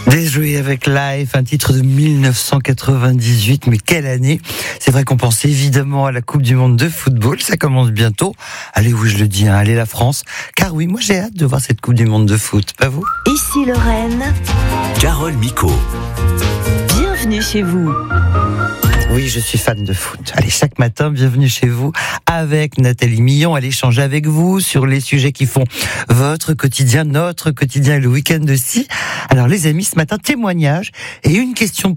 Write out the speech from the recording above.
Déjouer avec Life, un titre de 1998, mais quelle année! C'est vrai qu'on pense évidemment à la Coupe du Monde de football, ça commence bientôt. Allez, oui, je le dis, allez la France. Car oui, moi j'ai hâte de voir cette Coupe du Monde de foot, pas vous? Ici Lorraine, Carole Micot. bienvenue chez vous. Oui, je suis fan de foot. Allez, chaque matin, bienvenue chez vous avec Nathalie Millon. Elle échange avec vous sur les sujets qui font votre quotidien, notre quotidien et le week-end aussi. Alors les amis, ce matin, témoignage et une question